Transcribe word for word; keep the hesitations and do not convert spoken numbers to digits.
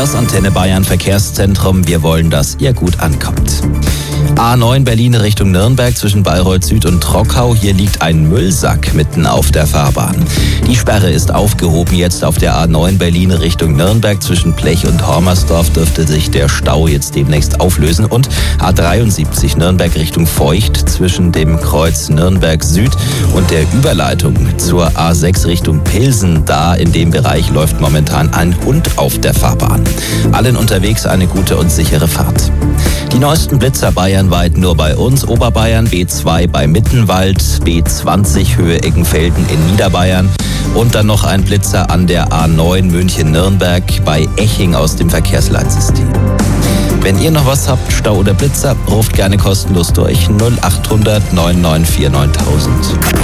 Das Antenne Bayern Verkehrszentrum. Wir wollen, dass ihr gut ankommt. A neun Berlin Richtung Nürnberg zwischen Bayreuth Süd und Trockau. Hier liegt ein Müllsack mitten auf der Fahrbahn. Die Sperre ist aufgehoben. Jetzt auf der A neun Berlin Richtung Nürnberg zwischen Blech und Hormersdorf dürfte sich der Stau jetzt demnächst auflösen. Und A dreiundsiebzig Nürnberg Richtung Feucht zwischen dem Kreuz Nürnberg Süd und der Überleitung zur A sechs Richtung Pilsen. Da in dem Bereich läuft momentan ein Hund auf der Fahrbahn. Allen unterwegs eine gute und sichere Fahrt. Die neuesten Blitzer bayernweit nur bei uns. Oberbayern B zwei bei Mittenwald, B zwanzig Höhe Eggenfelden in Niederbayern. Und dann noch ein Blitzer an der A neun München-Nürnberg bei Eching aus dem Verkehrsleitsystem. Wenn ihr noch was habt, Stau oder Blitzer, ruft gerne kostenlos durch null acht hundert neun neun vier neuntausend.